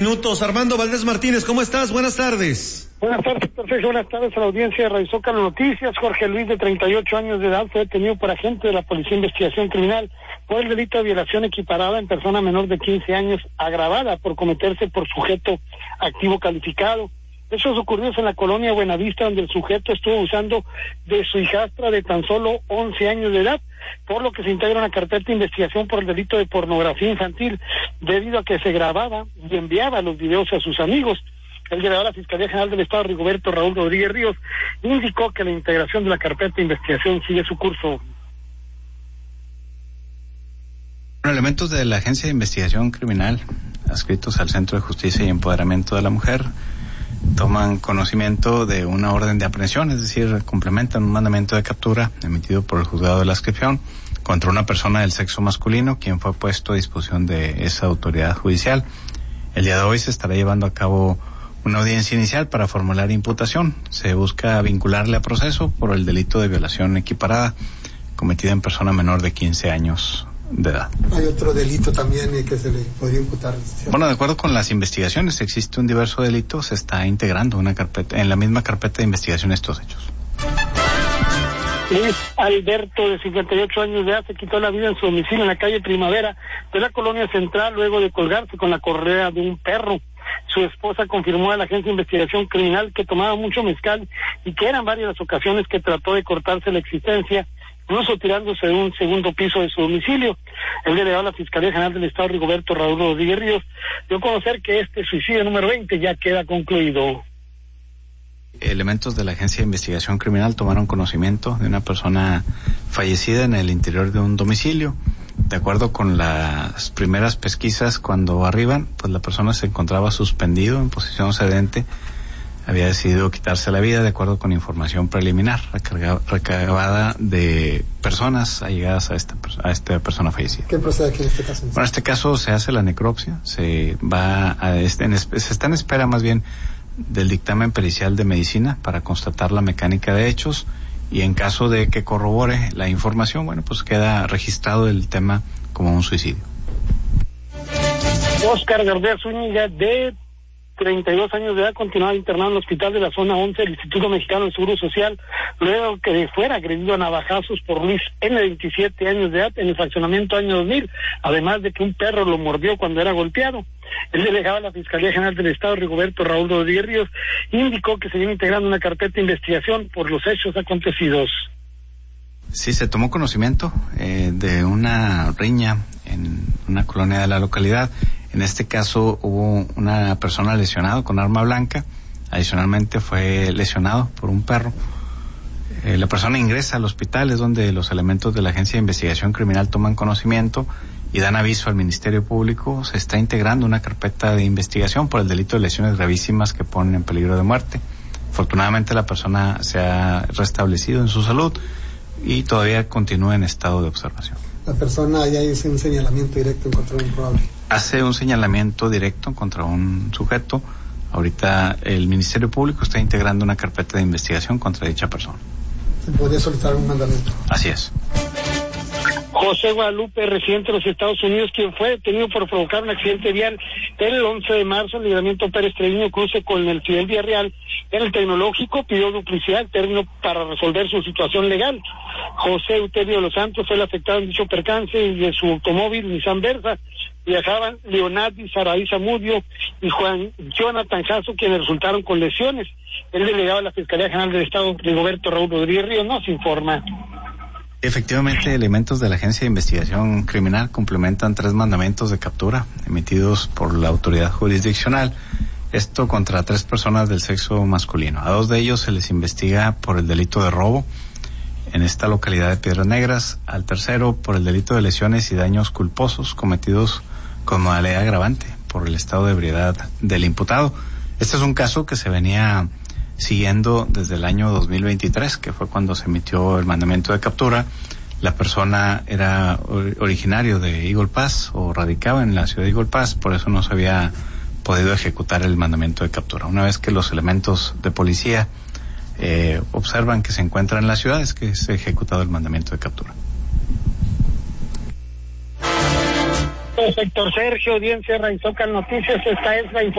minutos. Armando Valdés Martínez, ¿cómo estás? Buenas tardes. Buenas tardes, perfecto. Buenas tardes a la audiencia de Radio Zócalo Noticias. Jorge Luis, de 38 años de edad, fue detenido por agente de la Policía de Investigación Criminal por el delito de violación equiparada en persona menor de 15 años, agravada por cometerse por sujeto activo calificado. Hechos ocurridos en la colonia Buenavista, donde el sujeto estuvo usando de su hijastra de tan solo 11 años de edad, por lo que se integra una carpeta de investigación por el delito de pornografía infantil, debido a que se grababa y enviaba los videos a sus amigos. El delegado de la Fiscalía General del Estado, Rigoberto Raúl Rodríguez Ríos, indicó que la integración de la carpeta de investigación sigue su curso. Elementos de la Agencia de Investigación Criminal, adscritos al Centro de Justicia y Empoderamiento de la Mujer, toman conocimiento de una orden de aprehensión, es decir, complementan un mandamiento de captura emitido por el juzgado de la inscripción contra una persona del sexo masculino, quien fue puesto a disposición de esa autoridad judicial. El día de hoy se estará llevando a cabo una audiencia inicial para formular imputación. Se busca vincularle a proceso por el delito de violación equiparada cometida en persona menor de 15 años de edad. ¿Hay otro delito también que se le podría imputar? Bueno, de acuerdo con las investigaciones, existe un diverso delito, se está integrando una carpeta, en la misma carpeta de investigación, estos hechos. Luis Alberto, de 58 años de edad, se quitó la vida en su domicilio en la calle Primavera de la Colonia Central luego de colgarse con la correa de un perro. Su esposa confirmó a la Agencia de Investigación Criminal que tomaba mucho mezcal y que eran varias las ocasiones que trató de cortarse la existencia, incluso tirándose de un segundo piso de su domicilio. El delegado de la Fiscalía General del Estado, Rigoberto Raúl Rodríguez Ríos, dio a conocer que este suicidio número 20 ya queda concluido. Elementos de la Agencia de Investigación Criminal tomaron conocimiento de una persona fallecida en el interior de un domicilio. De acuerdo con las primeras pesquisas, cuando arriban, pues la persona se encontraba suspendido en posición sedente. Había decidido quitarse la vida de acuerdo con información preliminar recabada de personas allegadas a esta persona fallecida. ¿Qué procede aquí en este caso? Bueno, en este caso se hace la necropsia, se está en espera más bien del dictamen pericial de medicina para constatar la mecánica de hechos, y en caso de que corrobore la información, bueno, pues queda registrado el tema como un suicidio. Oscar García Zúñiga, de 32 años de edad, continuaba internado en el hospital de la zona 11 del Instituto Mexicano del Seguro Social, luego que fuera agredido a navajazos por Luis N., de 27 años de edad, en el fraccionamiento año 2000, además de que un perro lo mordió cuando era golpeado. El delegado de la Fiscalía General del Estado, Rigoberto Raúl Rodríguez Ríos, indicó que se viene integrando una carpeta de investigación por los hechos acontecidos. Sí, se tomó conocimiento de una riña en una colonia de la localidad. En este caso hubo una persona lesionada con arma blanca, adicionalmente fue lesionado por un perro. La persona ingresa al hospital, es donde los elementos de la Agencia de Investigación Criminal toman conocimiento y dan aviso al Ministerio Público. Se está integrando una carpeta de investigación por el delito de lesiones gravísimas que ponen en peligro de muerte. Afortunadamente la persona se ha restablecido en su salud y todavía continúa en estado de observación. La persona ya hizo un señalamiento directo contra un probable. Hace un señalamiento directo contra un sujeto. Ahorita el Ministerio Público está integrando una carpeta de investigación contra dicha persona. ¿Se podría solicitar un mandamiento? Así es. José Guadalupe, residente de los Estados Unidos, quien fue detenido por provocar un accidente vial el 11 de marzo en el libramiento Pérez Treviño, cruce con el Fidel Villarreal, en el Tecnológico, pidió duplicidad al término para resolver su situación legal. José Euterio de los Santos fue el afectado en dicho percance, y de su automóvil Nissan Versa viajaban Leonardi Saraí Zamudio y Juan Jonathan Jasso, quienes resultaron con lesiones. El delegado de la Fiscalía General del Estado, Rigoberto Raúl Rodríguez Ríos, nos informa. Efectivamente, elementos de la Agencia de Investigación Criminal complementan 3 mandamientos de captura emitidos por la autoridad jurisdiccional. Esto contra 3 personas del sexo masculino. A 2 de ellos se les investiga por el delito de robo en esta localidad de Piedras Negras. Al tercero por el delito de lesiones y daños culposos cometidos con modalidad agravante por el estado de ebriedad del imputado. Este es un caso que se venía siguiendo desde el año 2023, que fue cuando se emitió el mandamiento de captura. La persona era originario de Eagle Pass o radicaba en la ciudad de Eagle Pass, por eso no se había podido ejecutar el mandamiento de captura. Una vez que los elementos de policía observan que se encuentra en la ciudad, es que se ha ejecutado el mandamiento de captura. Sector Sergio, audiencia Radio Zócalo Noticias, esta es la información.